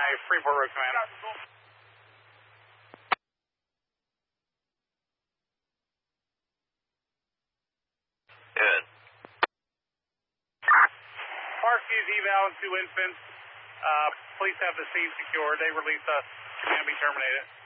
Freeport Road Command. Good. Parkview's eval and 2 infants. Police have the scene secured. They release us. Command be terminated.